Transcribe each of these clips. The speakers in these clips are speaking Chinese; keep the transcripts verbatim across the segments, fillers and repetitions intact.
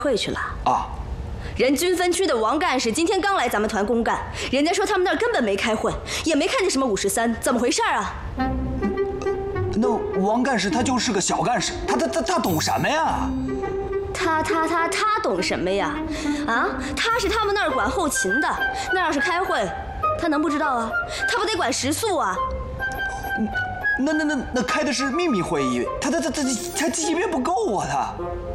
会去了啊。 人军分区的王干事今天刚来咱们团公干，人家说他们那儿根本没开会，也没看见什么五十三，怎么回事啊？ 那王干事他就是个小干事，他他他他懂什么呀？ 他他他他懂什么呀？啊，他是他们那儿管后勤的，那要是开会，他能不知道啊？他不得管食宿啊？ 那那那那开的是秘密会议，他他他他他级别不够啊他。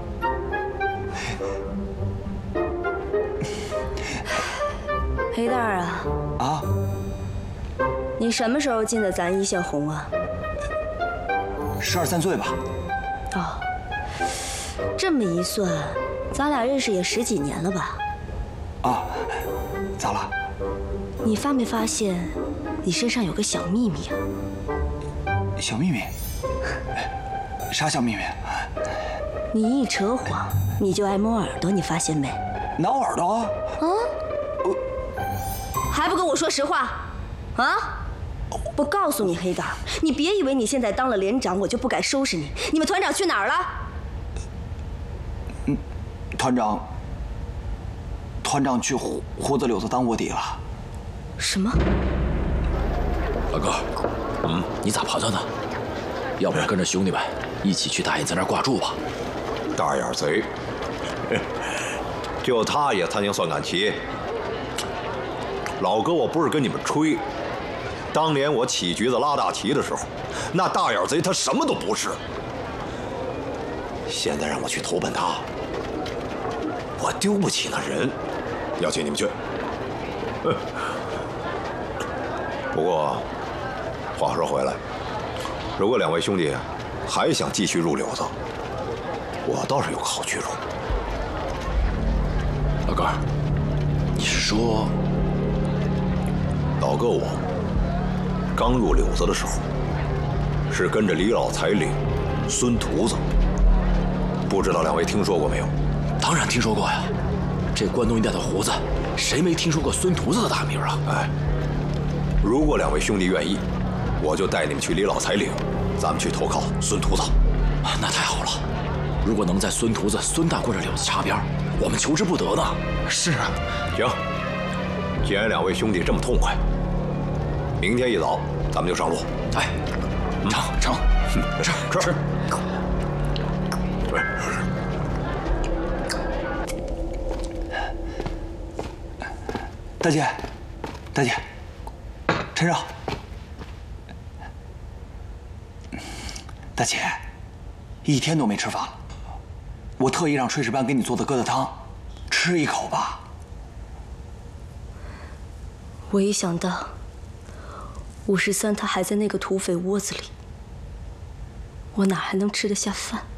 黑蛋儿啊！ 啊！ 你什么时候进的咱一线红啊？ 十二三岁吧。 哦，这么一算，咱俩认识也十几年了吧？ 啊，咋了？ 你发没发现，你身上有个小秘密啊？ 小秘密？啥小秘密？ 你一扯谎，你就爱摸耳朵，你发现没？ 挠耳朵？啊？ 我还不跟我说实话？啊！我告诉你，黑蛋儿，你别以为你现在当了连长，我就不敢收拾你。你们团长去哪儿了？ 嗯，团长，团长去胡胡子柳子当卧底了。 什么？ 老哥，嗯，你咋跑的呢？要不然跟着兄弟们一起去大爷在那儿挂住吧。 大眼贼，就他也参加算杆旗。老哥，我不是跟你们吹。当年我起局子拉大旗的时候，那大眼贼他什么都不是。现在让我去投奔他，我丢不起那人，要请你们去。不过，话说回来，如果两位兄弟还想继续入柳子，我倒是有个好去处。 老哥，你是说， 老哥我刚入柳子的时候，是跟着李老财领孙屠子，不知道两位听说过没有？ 当然听说过呀，这关东一带的胡子，谁没听说过孙屠子的大名啊？ 哎，如果两位兄弟愿意，我就带你们去李老财领，咱们去投靠孙屠子。 啊，那太好了！如果能在孙屠子、孙大贵这柳子插边，我们求之不得呢。 是啊， 行，既然两位兄弟这么痛快，明天一早咱们就上路。 哎，成成，吃吃吃。 大姐，大姐，陈少，大姐，一天都没吃饭了，我特意让炊事班给你做的疙瘩汤，吃一口吧。 我一想到五十三他还在那个土匪窝子里，我哪还能吃得下饭？